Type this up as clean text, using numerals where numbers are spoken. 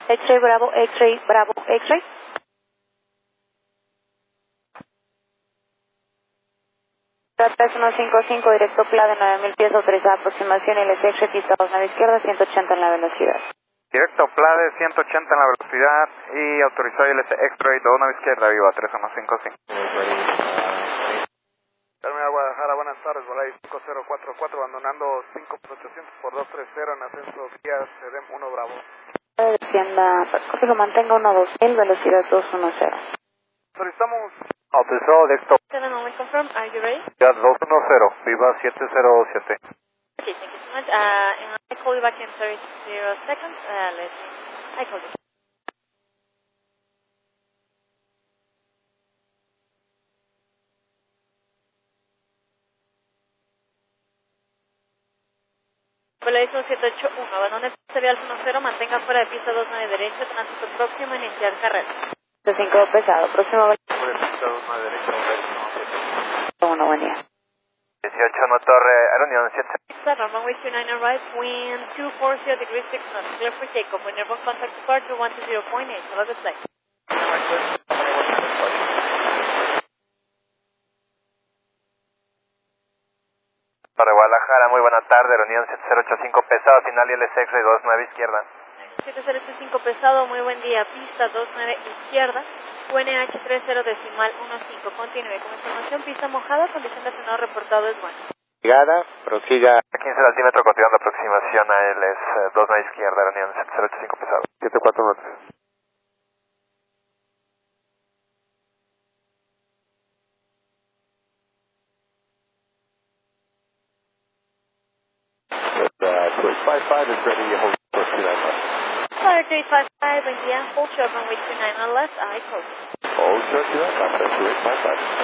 X-ray Bravo, X-ray Bravo, X-ray. Trata 155, directo PLA de 9000 pies, autorizada aproximación, LS pista 29 izquierda, 180 en la velocidad. Directo PLA de 180 en la velocidad y autorizado LS X-ray 29 izquierda, viva 3155. Terminal Guadalajara, buenas tardes, Volay 5044, abandonando 5800 por 230 en ascenso vía CEDEM 1 Bravo. Descienda, código mantenga 12000, velocidad 210. Solicitamos Autorizado directo Seven only confirm, are you ready? PLA 210, viva 707. Okay, thank you so much. And I call you back in 30 seconds. I call you. Volay 781, abandone serial 10, mantenga fuera de pista 29 derecho, tránsito próximo, iniciar carrera. 5 pesado, próximo Fuera de pista 29 derecho, 1, buen día. 18 no torre, Aeronion 7. Runway 29 arrive, wind 240 degrees 6 knots, clear for takeoff, when airborne contact departure 120.8, have a good flight. Para Guadalajara, muy buena tarde, Aeronion 7085 pesado, final y LS X-ray 29 izquierda. 7085 pesado, muy buen día, pista 29 izquierda, UNH 30 decimal 15, continúe con información, pista mojada, condición de frenado reportado es buena. Llegada, prosiga. 15 al altímetro, continuando aproximación a LS 29 izquierda, Aeronion 7085 pesado. 749. Quick 55 is ready, hold for 295. Flight 855, buen día, hold short runway 29 on left, I call you. Hold short 295, 2855.